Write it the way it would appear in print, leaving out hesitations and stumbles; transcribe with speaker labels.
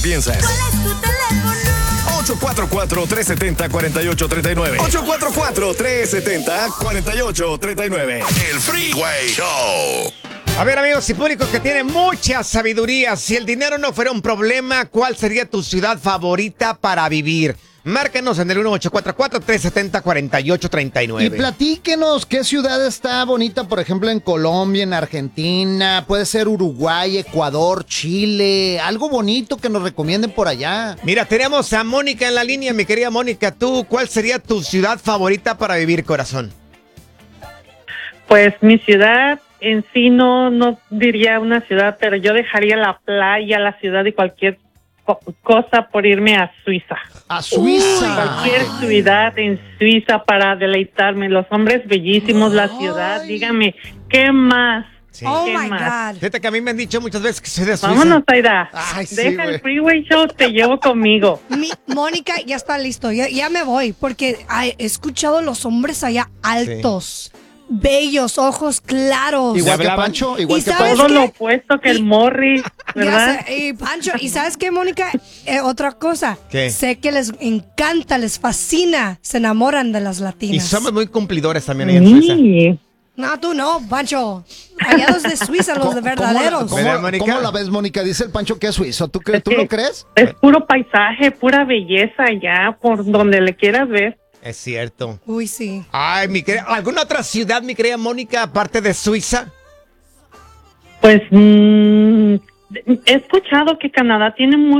Speaker 1: piensas.
Speaker 2: ¿Cuál es tu teléfono?
Speaker 1: 844-370-4839. 844-370-4839. El Freeway Show.
Speaker 3: A ver, amigos y públicos que tienen mucha sabiduría, si el dinero no fuera un problema, ¿cuál sería tu ciudad favorita para vivir? Márquenos en el 1844-370-4839.
Speaker 4: Y platíquenos qué ciudad está bonita, por ejemplo, en Colombia, en Argentina, puede ser Uruguay, Ecuador, Chile, algo bonito que nos recomienden por allá.
Speaker 3: Mira, tenemos a Mónica en la línea, mi querida Mónica. ¿Tú cuál sería tu ciudad favorita para vivir, corazón?
Speaker 5: Pues mi ciudad en sí no diría una ciudad, pero yo dejaría la playa, la ciudad y cualquier cosa por irme a Suiza.
Speaker 4: A Suiza.
Speaker 5: Cualquier ciudad en Suiza para deleitarme. Los hombres bellísimos, la ciudad. Dígame, ¿qué más?
Speaker 3: Sí.
Speaker 2: Oh
Speaker 5: ¿Qué
Speaker 2: my
Speaker 5: más?
Speaker 2: God.
Speaker 3: Fíjate que a mí me han dicho muchas veces que soy de Suiza.
Speaker 5: Vámonos, Aida.
Speaker 4: Ay, sí,
Speaker 5: Deja
Speaker 4: güey.
Speaker 5: el Freeway Show, te llevo conmigo.
Speaker 2: Mónica ya está listo, ya me voy, porque he escuchado los hombres allá altos, bellos, ojos claros.
Speaker 4: Igual que
Speaker 3: hablaban?
Speaker 4: Pancho, igual
Speaker 2: ¿Y
Speaker 4: que
Speaker 2: sabes
Speaker 4: Pancho.
Speaker 5: Todo
Speaker 2: qué?
Speaker 5: lo opuesto que el Morris, ¿verdad?
Speaker 2: Ya sé, y Pancho, ¿y sabes qué, Mónica? Otra cosa.
Speaker 3: ¿Qué?
Speaker 2: Sé que les encanta, les fascina, se enamoran de las
Speaker 3: Y
Speaker 2: latinas.
Speaker 3: somos muy cumplidores también ahí en Suiza.
Speaker 5: Sí.
Speaker 2: No, tú no, Pancho. Allá los de Suiza, los de verdaderos.
Speaker 3: ¿Verdad, Mónica?
Speaker 4: ¿Cómo la ves, Mónica? Dice el Pancho que es suizo. ¿Tú
Speaker 5: Es
Speaker 4: lo
Speaker 5: que
Speaker 4: crees?
Speaker 5: Es puro paisaje, pura belleza allá, por donde le quieras ver.
Speaker 3: Es cierto.
Speaker 2: Uy, sí.
Speaker 3: Ay, ¿alguna otra ciudad, mi querida Mónica, aparte de Suiza?
Speaker 5: Pues he escuchado que Canadá tiene muy